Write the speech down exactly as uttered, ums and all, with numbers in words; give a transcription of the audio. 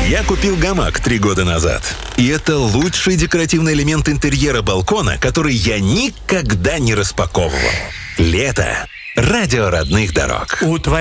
Я купил гамак три года назад. И это лучший декоративный элемент интерьера балкона, который я никогда не распаковывал. Лето. Радио родных дорог. У